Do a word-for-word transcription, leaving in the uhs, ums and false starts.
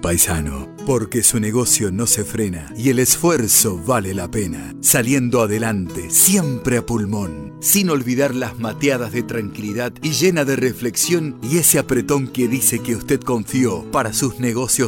paisano, porque su negocio no se frena y el esfuerzo vale la pena. Saliendo adelante, siempre a pulmón, sin olvidar las mateadas de tranquilidad y llena de reflexión y ese apretón que dice que usted confió para sus negocios